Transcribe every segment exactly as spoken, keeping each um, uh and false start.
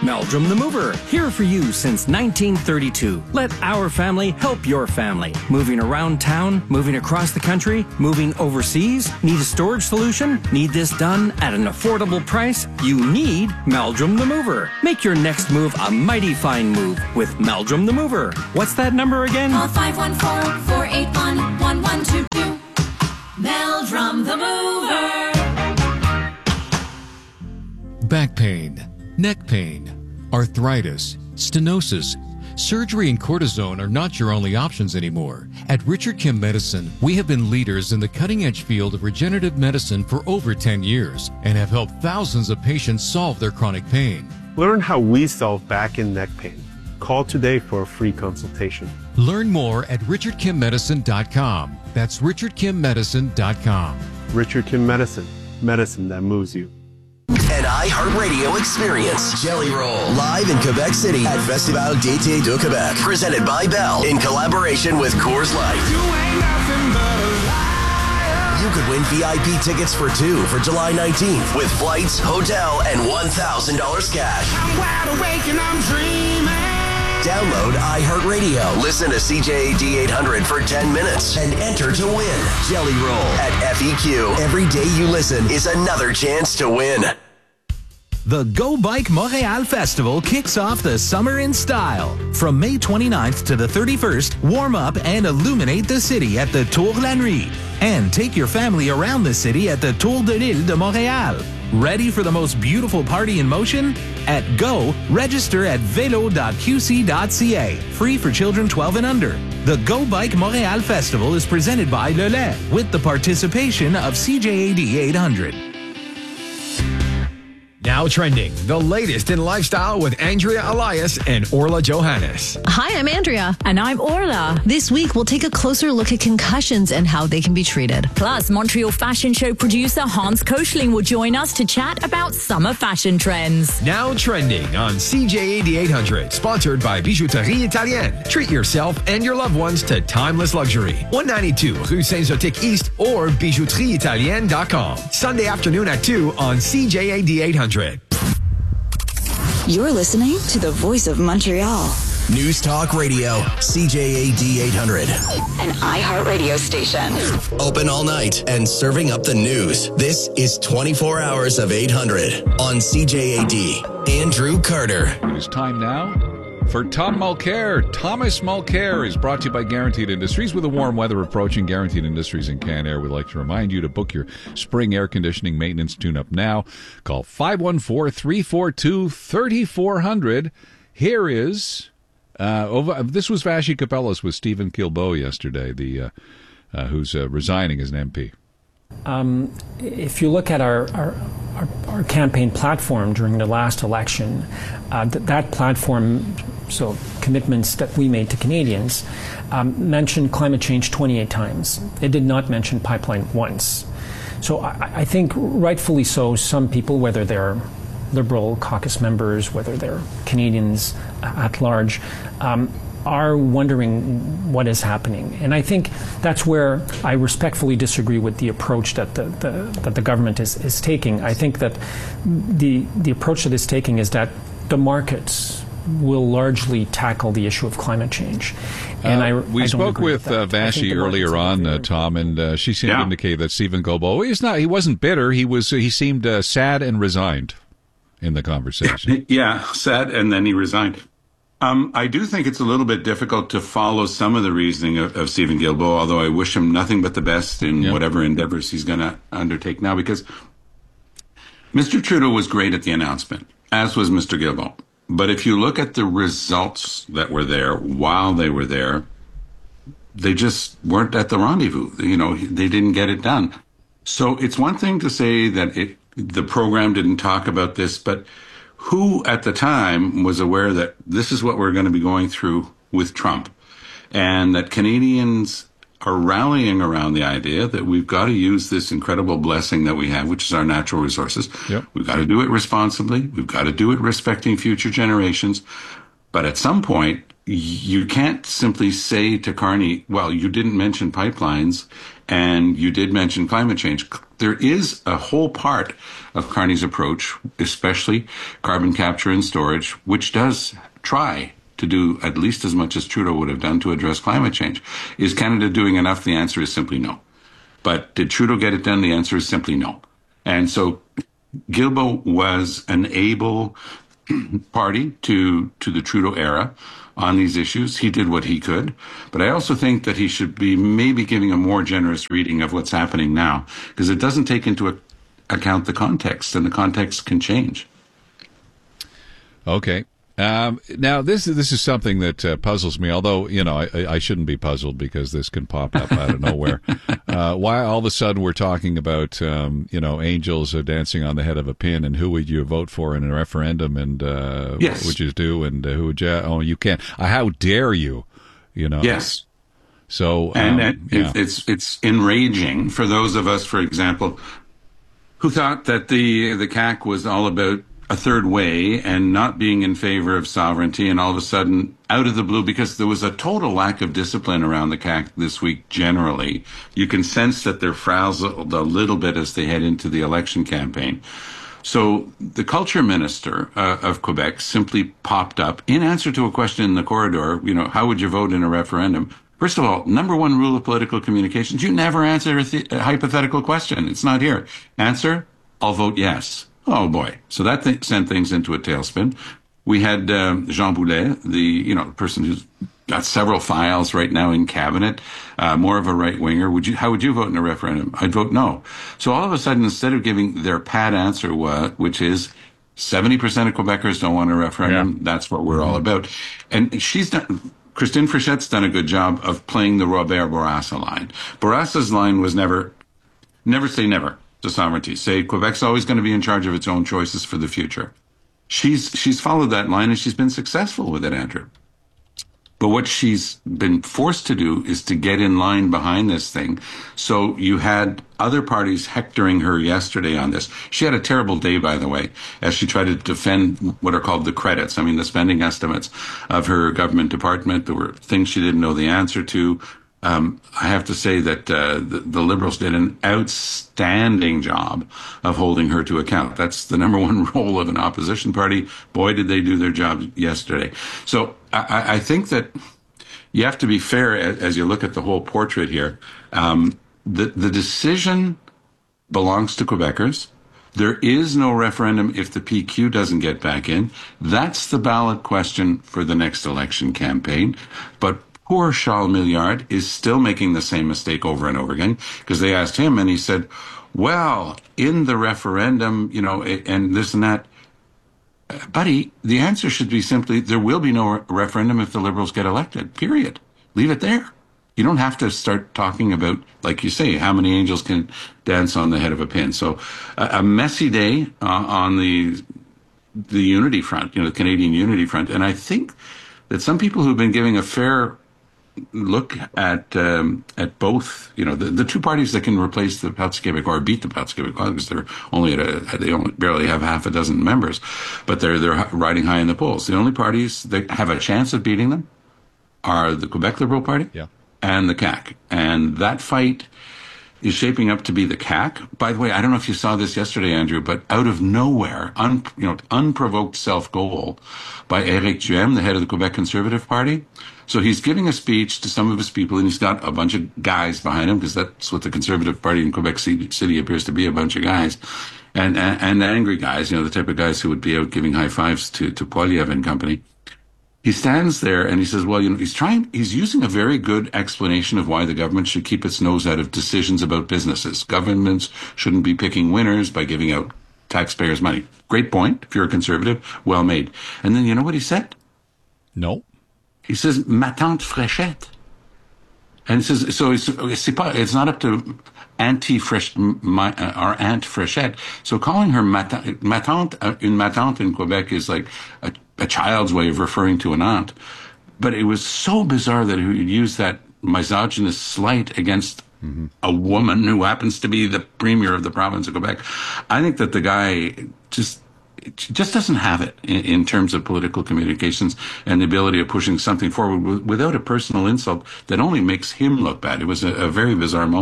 Meldrum the Mover, here for you since nineteen thirty-two. Let our family help your family. Moving around town, moving across the country, moving overseas? Need a storage solution? Need this done at an affordable price? You need Meldrum the Mover. Make your next move a mighty fine move with Meldrum the Mover. What's that number again? Call five one four, four eight one, one one two two. Meldrum the Mover. Back pain, neck pain, arthritis, stenosis. Surgery and cortisone are not your only options anymore. At Richard Kim Medicine, we have been leaders in the cutting-edge field of regenerative medicine for over ten years and have helped thousands of patients solve their chronic pain. Learn how we solve back and neck pain. Call today for a free consultation. Learn more at richard kim medicine dot com. That's richard kim medicine dot com. Richard Kim Medicine, medicine that moves you. An iHeartRadio experience. Jelly Roll. Live in Quebec City at Festival d'Été de Québec. Presented by Bell in collaboration with Coors Light. You ain't nothing but a liar. You could win V I P tickets for two for July nineteenth with flights, hotel, and one thousand dollars cash. I'm wide awake and I'm dreaming. Download iHeartRadio. Listen to C J A D eight hundred for ten minutes and enter to win. Jelly Roll at F E Q. Every day you listen is another chance to win. The Go Bike Montréal Festival kicks off the summer in style. From May twenty-ninth to the thirty-first, warm up and illuminate the city at the Tour La Nuit. And take your family around the city at the Tour de l'Île de Montréal. Ready for the most beautiful party in motion? At Go, register at velo dot q c dot c a. Free for children twelve and under. The Go Bike Montréal Festival is presented by Le Lait with the participation of C J A D eight hundred. Now trending, the latest in lifestyle with Andrea Elias and Orla Johannes. Hi, I'm Andrea. And I'm Orla. This week, we'll take a closer look at concussions and how they can be treated. Plus, Montreal fashion show producer Hans Koschling will join us to chat about summer fashion trends. Now trending on C J A D eight hundred, sponsored by Bijouterie Italienne. Treat yourself and your loved ones to timeless luxury. one ninety-two Rue Saint-Zotique East or bijouterie italienne dot com. Sunday afternoon at two on C J A D eight hundred. You're listening to the voice of Montreal. News Talk Radio, C J A D eight hundred. An iHeartRadio station. Open all night and serving up the news. This is twenty-four hours of eight hundred on C J A D. Andrew Carter. It is time now for Tom Mulcair. Thomas Mulcair is brought to you by Guaranteed Industries. With the warm weather approaching, Guaranteed Industries in Can-Air would like to remind you to book your spring air conditioning maintenance tune-up now. Call five one four, three four two, three four zero zero. Here is, uh, over, this was Vashi Kapelas with Stephen Guilbeault yesterday, the uh, uh, who's uh, resigning as an M P. Um, if you look at our, our, our, our campaign platform during the last election, uh, th- that platform, so commitments that we made to Canadians, um, mentioned climate change twenty-eight times. It did not mention pipeline once. So I, I think rightfully so, some people, whether they're Liberal caucus members, whether they're Canadians at large, um, are wondering what is happening. And I think that's where I respectfully disagree with the approach that the, the, that the government is, is taking. I think that the, the approach that it's taking is that the markets will largely tackle the issue of climate change. And uh, I, we I spoke with, with uh, Vashi earlier on, uh, Tom, and uh, she seemed yeah. to indicate that Stephen Guilbeault, he's not, he wasn't bitter. He was, he seemed uh, sad and resigned in the conversation. Yeah, sad, and then he resigned. Um, I do think it's a little bit difficult to follow some of the reasoning of, of Stephen Guilbeault, although I wish him nothing but the best in yeah. whatever endeavors he's going to undertake now, because Mister Trudeau was great at the announcement, as was Mister Guilbeault. But if you look at the results that were there while they were there, they just weren't at the rendezvous. You know, they didn't get it done. So it's one thing to say that it, the program didn't talk about this, but who at the time was aware that this is what we're going to be going through with Trump, and that Canadians are rallying around the idea that we've got to use this incredible blessing that we have, which is our natural resources. Yep. We've got to do it responsibly. We've got to do it respecting future generations. But at some point, you can't simply say to Carney, well, you didn't mention pipelines and you did mention climate change. there is a whole part of Carney's approach, especially carbon capture and storage, which does try to do at least as much as Trudeau would have done to address climate change. Is Canada doing enough? The answer is simply no. But did Trudeau get it done? The answer is simply no. And so Guilbeault was an able party to, to the Trudeau era on these issues. He did what he could. But I also think that he should be maybe giving a more generous reading of what's happening now, because it doesn't take into account the context, and the context can change. Okay. Um, now, this this is something that uh, puzzles me, although, you know, I, I shouldn't be puzzled because this can pop up out of nowhere. Uh, why all of a sudden we're talking about, um, you know, angels are dancing on the head of a pin, and who would you vote for in a referendum, and uh, yes. what would you do, and uh, who would you, oh, you can't, uh, how dare you, you know? Yes. So, and, um, and yeah. it's it's enraging for those of us, for example, who thought that the the C A Q was all about a third way and not being in favor of sovereignty, and all of a sudden, out of the blue, because there was a total lack of discipline around the C A Q this week generally, you can sense that they're frazzled a little bit as they head into the election campaign. So the culture minister uh, of Quebec simply popped up in answer to a question in the corridor, you know, how would you vote in a referendum? First of all, number one rule of political communications, you never answer a, th- a hypothetical question. It's not here. Answer, I'll vote yes. Oh, boy. So that th- sent things into a tailspin. We had um, Jean Boulet, the you know person who's got several files right now in cabinet, uh, more of a right-winger. Would you? How would you vote in a referendum? I'd vote no. So all of a sudden, instead of giving their pat answer, which is seventy percent of Quebecers don't want a referendum, yeah. That's what we're all about. And she's done... Christine Frichette's done a good job of playing the Robert Bourassa line. Bourassa's line was never, never say never to sovereignty. Say Quebec's always going to be in charge of its own choices for the future. She's she's followed that line, and she's been successful with it, Andrew. But what she's been forced to do is to get in line behind this thing. So you had other parties hectoring her yesterday on this. She had a terrible day, by the way, as she tried to defend what are called the credits. I mean, the spending estimates of her government department. There were things she didn't know the answer to. Um, I have to say that uh, the, the Liberals did an outstanding job of holding her to account. That's the number one role of an opposition party. Boy, did they do their job yesterday. So I, I think that you have to be fair as, as you look at the whole portrait here. Um, the, the decision belongs to Quebecers. There is no referendum if the P Q doesn't get back in. That's the ballot question for the next election campaign. But poor Charles Milliard is still making the same mistake over and over again, because they asked him and he said, well, in the referendum, you know, and this and that. Buddy, the answer should be simply, there will be no referendum if the Liberals get elected, period. Leave it there. You don't have to start talking about, like you say, how many angels can dance on the head of a pin. So a, a messy day uh, on the the unity front, you know, the Canadian unity front. And I think that some people who've been giving a fair look at um, at both, you know, the, the two parties that can replace the Parti Québécois or beat the Parti Québécois, because they're only at a, they only barely have half a dozen members, but they're they're riding high in the polls. The only parties that have a chance of beating them are the Quebec Liberal Party yeah. and the C A Q, and that fight is shaping up to be the C A Q. By the way, I don't know if you saw this yesterday, Andrew, but out of nowhere, un, you know, unprovoked self-goal by Éric Duhaime, the head of the Quebec Conservative Party. So he's giving a speech to some of his people, and he's got a bunch of guys behind him, because that's what the Conservative Party in Quebec City appears to be, a bunch of guys. And, and, and angry guys, you know, the type of guys who would be out giving high fives to, to Poilievre and company. He stands there and he says, well, you know, he's trying, he's using a very good explanation of why the government should keep its nose out of decisions about businesses. Governments shouldn't be picking winners by giving out taxpayers' money. Great point. If you're a conservative, well made. And then you know what he said? No. He says, ma tante Fréchette. And he says, so it's, it's, it's not up to Auntie Fresh, my, uh, our Aunt Fréchette. So calling her ma tante, ma tante, uh, une ma tante in Quebec is like a, a child's way of referring to an aunt. But it was so bizarre that he would use that misogynist slight against mm-hmm. a woman who happens to be the premier of the province of Quebec. I think that the guy just, just doesn't have it in, in terms of political communications and the ability of pushing something forward w- without a personal insult that only makes him look bad. It was a, a very bizarre moment.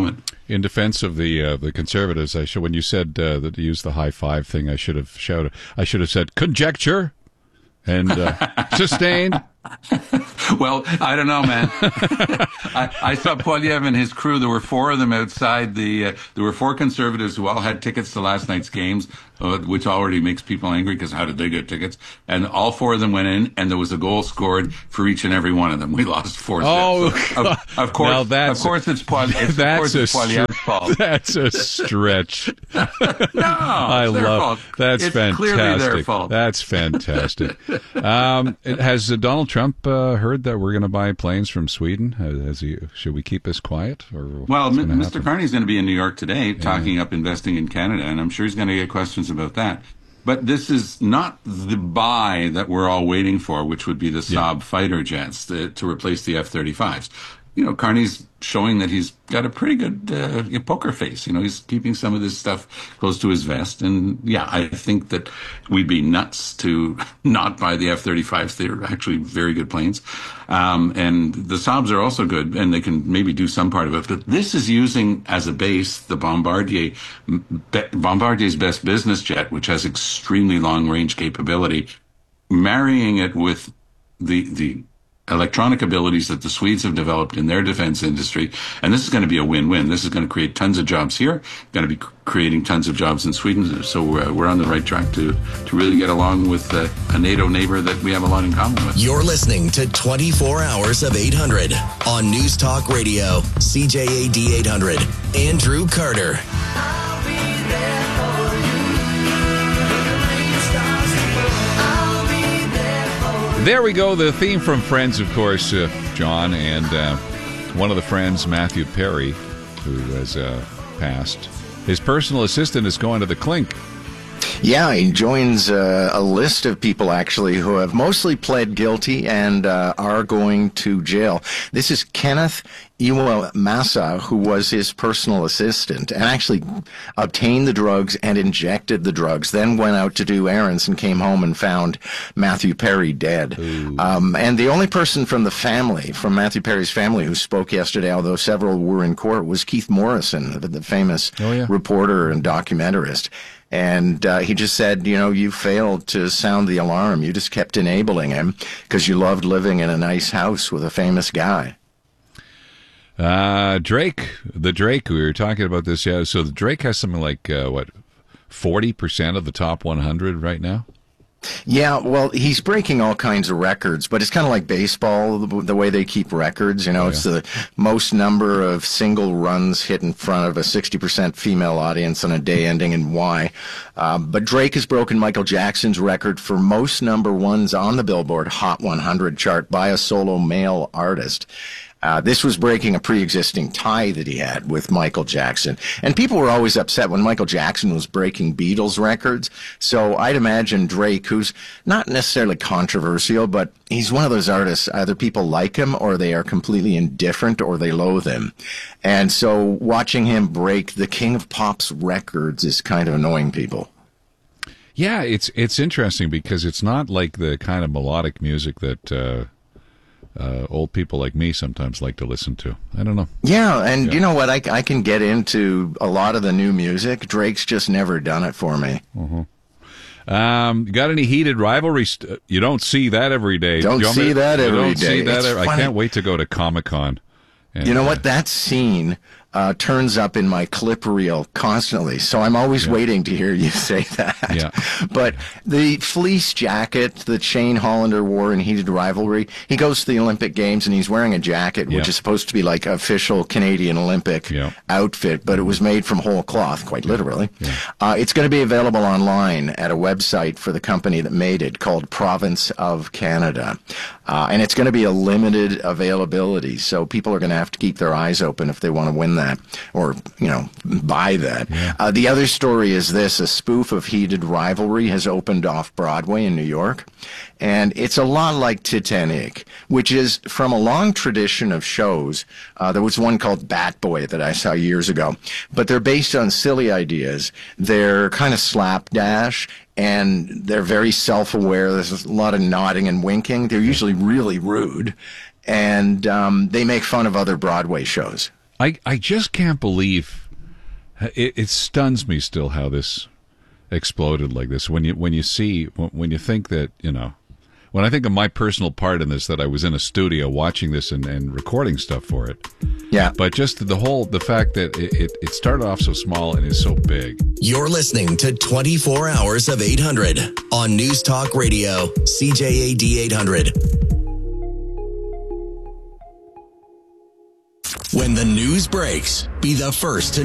in defense of the uh, the Conservatives, I should when you said uh, that you used the high five thing, I should have shouted. I should have said conjecture and uh, sustained. Well, I don't know, man. I, I saw Poilievre and his crew. There were four of them outside. The uh, there were four Conservatives who all had tickets to last night's games, uh, which already makes people angry because how did they get tickets? And all four of them went in, and there was a goal scored for each and every one of them. We lost four. Oh, so, of, of course, now that's, of course, it's Poilievre's that's a Poilievre's fault. That's a stretch. No, I it's their love fault. that's it's fantastic. Clearly their fault. That's fantastic. um, has uh, Donald Trump uh, heard that we're going to buy planes from Sweden? Has he? Should we keep this quiet? Or well, Mister Happen? Carney's going to be in New York today, yeah. talking up investing in Canada, and I'm sure he's going to get questions about that. But this is not the buy that we're all waiting for, which would be the Saab yeah. fighter jets the, to replace the F thirty-fives. You know, Carney's showing that he's got a pretty good uh, poker face. You know, he's keeping some of this stuff close to his vest. And yeah, I think that we'd be nuts to not buy the F thirty-fives. They're actually very good planes. Um, and the Saabs are also good, and they can maybe do some part of it. But this is using as a base the Bombardier, Bombardier's best business jet, which has extremely long range capability, marrying it with the, the, electronic abilities that the Swedes have developed in their defense industry. And this is going to be a win-win. This is going to create tons of jobs here, going to be creating tons of jobs in Sweden. So we're, we're on the right track to, to really get along with uh, a NATO neighbor that we have a lot in common with. You're listening to twenty-four hours of eight hundred on News Talk Radio, C J A D eight hundred. Andrew Carter. There we go. The theme from Friends, of course, uh, John, and uh, one of the friends, Matthew Perry, who has uh, passed. His personal assistant is going to the clink. Yeah, he joins uh, a list of people, actually, who have mostly pled guilty and uh, are going to jail. This is Kenneth Iwamasa, who was his personal assistant and actually obtained the drugs and injected the drugs, then went out to do errands and came home and found Matthew Perry dead. Um, and the only person from the family, from Matthew Perry's family, who spoke yesterday, although several were in court, was Keith Morrison, the, the famous oh, yeah. reporter and documentarist. And uh, he just said, you know, you failed to sound the alarm. You just kept enabling him because you loved living in a nice house with a famous guy. Uh, Drake, the Drake, we were talking about this. Yeah, so the Drake has something like, uh, what, forty percent of the top one hundred right now? Yeah, well, he's breaking all kinds of records, but it's kind of like baseball, the, the way they keep records. You know, oh, yeah. It's the most number of single runs hit in front of a sixty percent female audience on a day ending in Y. Uh, but Drake has broken Michael Jackson's record for most number ones on the Billboard Hot one hundred chart by a solo male artist. Uh, this was breaking a pre-existing tie that he had with Michael Jackson. And people were always upset when Michael Jackson was breaking Beatles records. So I'd imagine Drake, who's not necessarily controversial, but he's one of those artists, either people like him or they are completely indifferent or they loathe him. And so watching him break the King of Pop's records is kind of annoying people. Yeah, it's it's interesting because it's not like the kind of melodic music that... Uh Uh, old people like me sometimes like to listen to. I don't know. Yeah, and yeah. you know what? I, I can get into a lot of the new music. Drake's just never done it for me. Uh-huh. Um, got any heated rivalry? St- you don't see that every day. Don't see to, that every you don't day. See that it's every, funny. I can't wait to go to Comic-Con. And, you know uh, what? That scene uh, turns up in my clip reel constantly, so I'm always yeah. waiting to hear you say that. Yeah. But the fleece jacket that Shane Hollander wore in Heated Rivalry, he goes to the Olympic Games and he's wearing a jacket, yeah. which is supposed to be like official Canadian Olympic yeah. outfit, but it was made from whole cloth, quite literally. Yeah. Uh, it's going to be available online at a website for the company that made it called Province of Canada. Uh, and it's going to be a limited availability, so people are going to have to keep their eyes open if they want to win that or, you know, buy that. Yeah. Uh, the other story is this. A spoof of Heated Rivalry has opened off Broadway in New York, and it's a lot like Titanic, which is from a long tradition of shows. Uh, there was one called Bat Boy that I saw years ago, but they're based on silly ideas. They're kind of slapdash, and they're very self-aware. There's a lot of nodding and winking. They're usually really rude, and um, they make fun of other Broadway shows. I, I just can't believe it, it stuns me still how this exploded like this. When you when you see when you think that, you know, when I think of my personal part in this, that I was in a studio watching this and, and recording stuff for it. Yeah. But just the whole the fact that it, it, it started off so small and is so big. You're listening to twenty-four hours of eight hundred on News Talk Radio, C J A D eight hundred. When the news breaks, be the first to